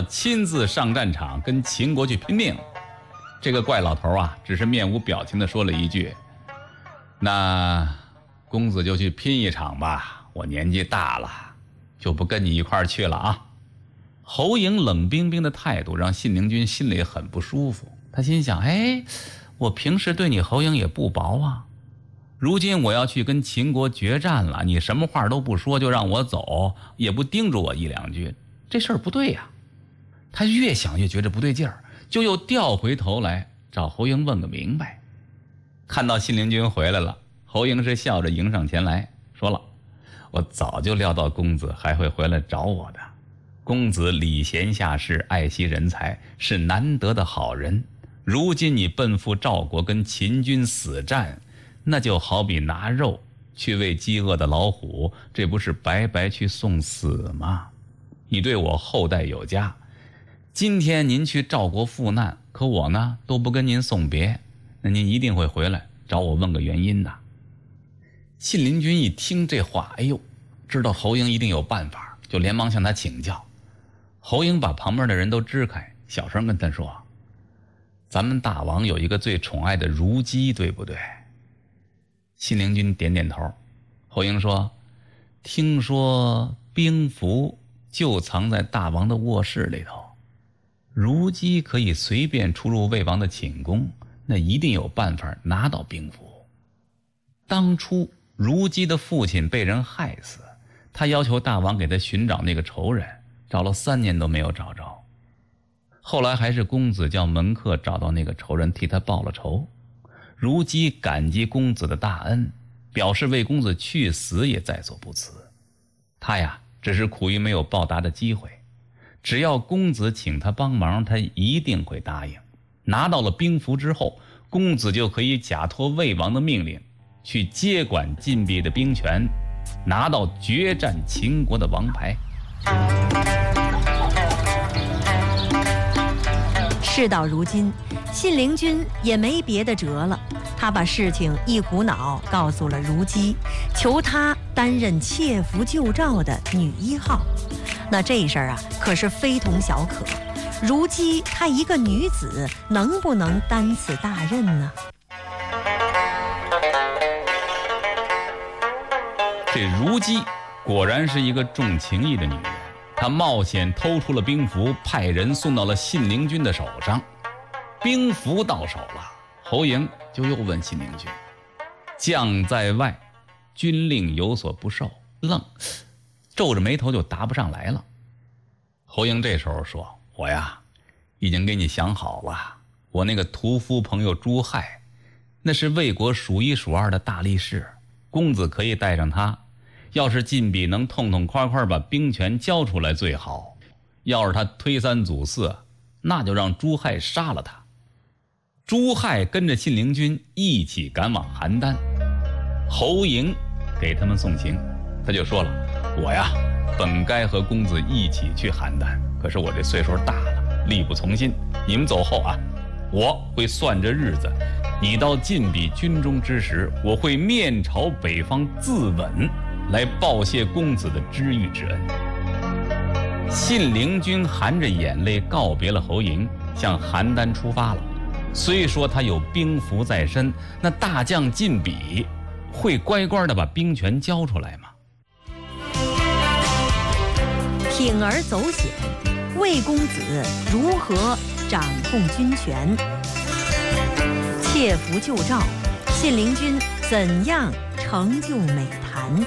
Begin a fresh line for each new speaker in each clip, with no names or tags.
亲自上战场跟秦国去拼命。这个怪老头啊，只是面无表情地说了一句：那公子就去拼一场吧，我年纪大了，就不跟你一块儿去了啊。侯嬴冷冰冰的态度让信陵君心里很不舒服，他心想，我平时对你侯嬴也不薄啊，如今我要去跟秦国决战了，你什么话都不说就让我走，也不叮嘱我一两句，这事儿不对呀。他越想越觉着不对劲儿，就又调回头来找侯嬴问个明白。看到信陵君回来了，侯嬴是笑着迎上前来，说了：我早就料到公子还会回来找我的。公子礼贤下士，爱惜人才，是难得的好人。如今你奔赴赵国跟秦军死战，那就好比拿肉去喂饥饿的老虎，这不是白白去送死吗？你对我厚待有加，今天您去赵国赴难，可我呢都不跟您送别，那您一定会回来找我问个原因的。信陵君一听这话，知道侯嬴一定有办法，就连忙向他请教。侯嬴把旁边的人都支开，小声跟他说：咱们大王有一个最宠爱的如姬，对不对？信陵君点点头。侯嬴说：听说兵符就藏在大王的卧室里头，如姬可以随便出入魏王的寝宫，那一定有办法拿到兵符。当初如姬的父亲被人害死，他要求大王给他寻找那个仇人，找了3年都没有找着。后来还是公子叫门客找到那个仇人，替他报了仇。如姬感激公子的大恩，表示为公子去死也在所不辞。他呀，只是苦于没有报答的机会，只要公子请他帮忙，他一定会答应。拿到了兵符之后，公子就可以假托魏王的命令，去接管晋鄙的兵权，拿到决战秦国的王牌。
事到如今，信陵君也没别的辙了，他把事情一股脑告诉了如姬，求他担任窃符救赵的女1号。那这事儿啊，可是非同小可。如姬她一个女子，能不能担此大任呢？
这如姬果然是一个重情义的女人，她冒险偷出了兵符，派人送到了信陵君的手上。兵符到手了，侯嬴就又问信陵君：将在外，军令有所不受，皱着眉头就答不上来了。侯嬴这时候说：我呀已经给你想好了，我那个屠夫朋友朱亥，那是魏国数1数2的大力士，公子可以带上他，要是晋鄙能痛痛快快把兵权交出来最好，要是他推3阻4，那就让朱亥杀了他。朱亥跟着信陵君一起赶往邯郸，侯嬴给他们送行，他就说了：我呀本该和公子一起去邯郸，可是我这岁数大了，力不从心，你们走后啊，我会算着日子，你到晋鄙军中之时，我会面朝北方自刎，来报谢公子的知遇之恩。信陵君含着眼泪告别了侯嬴，向邯郸出发了。虽说他有兵符在身，那大将晋鄙会乖乖地把兵权交出来吗？
铤而走险，魏公子如何掌控军权？窃符救赵，信陵君怎样成就美谈？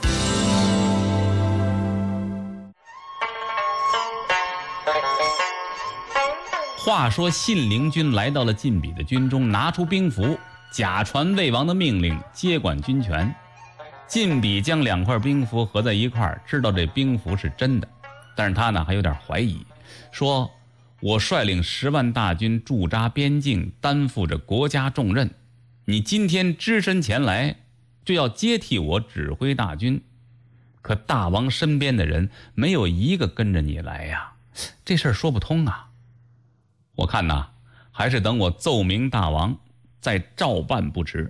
话说信陵君来到了晋鄙的军中，拿出兵符，假传魏王的命令，接管军权。晋鄙将2块兵符合在一块儿，知道这兵符是真的，但是他呢还有点怀疑，说：我率领10万大军驻扎边境，担负着国家重任，你今天只身前来，就要接替我指挥大军，可大王身边的人没有一个跟着你来呀，这事儿说不通啊。我看呐，还是等我奏明大王，再照办不迟。